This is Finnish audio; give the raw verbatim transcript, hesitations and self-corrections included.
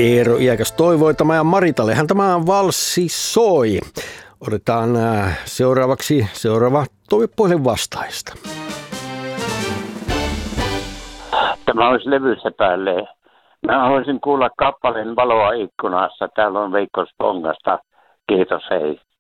Eero iäkäs toivoi tämä ja Maritalle tämä valssi soi. Otetaan seuraavaksi seuraava toivepuhelin vastaista. Tämä olisi levyssä päälle. Mä haluaisin kuulla kappaleen Valoa ikkunassa. Täällä on Veikko Spongasta. Kiitos, hei.